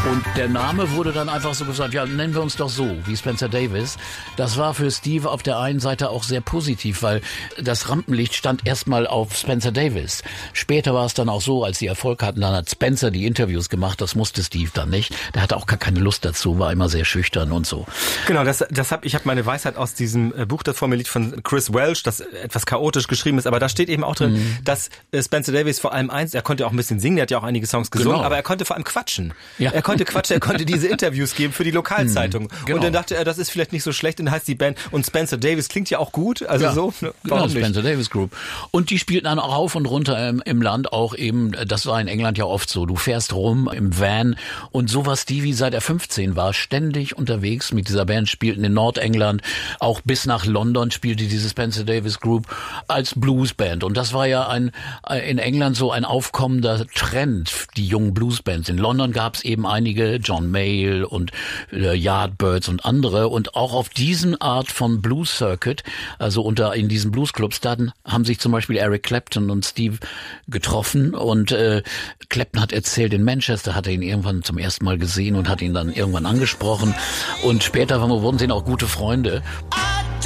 Und der Name wurde dann einfach so gesagt, ja, nennen wir uns doch so, wie Spencer Davis. Das war für Steve auf der einen Seite auch sehr positiv, weil das Rampenlicht stand erstmal auf Spencer Davis. Später war es dann auch so, als die Erfolg hatten, dann hat Spencer die Interviews gemacht, das musste Steve dann nicht. Der hatte auch gar keine Lust dazu, war immer sehr schüchtern und so. Genau, ich habe meine Weisheit aus diesem Buch, das vor mir liegt, von Chris Welch, das etwas chaotisch geschrieben ist, aber da steht eben auch drin, dass Spencer Davis vor allem eins, er konnte auch ein bisschen singen, er hat ja auch einige Songs gesungen, aber er konnte vor allem quatschen. Ja. Er konnte quatschen, er konnte diese Interviews geben für die Lokalzeitung. Genau. Und dann dachte er, das ist vielleicht nicht so schlecht, und dann heißt die Band, und Spencer Davis klingt ja auch gut, also ja, so, warum nicht? Spencer Davis Group. Und die spielten dann auch rauf und runter im Land, auch eben, das war in England ja oft so, du fährst rum im Van, und so war Stevie, seit er 15 war, ständig unterwegs mit dieser Band, spielten in Nordengland, auch bis nach London spielte diese Spencer Davis Group als Bluesband. Und das war ja in England so ein aufkommender Trend, die jungen Bluesbands. In London gab es eben einige, John Mayall und Yardbirds und andere. Und auch auf diesen Art von Blues Circuit, also in diesen Bluesclubs, dann haben sich zum Beispiel Eric Clapton und Steve getroffen. Und Clapton hat erzählt, in Manchester hat er ihn irgendwann zum ersten Mal gesehen und hat ihn dann irgendwann angesprochen. Und später wurden sie auch gute Freunde.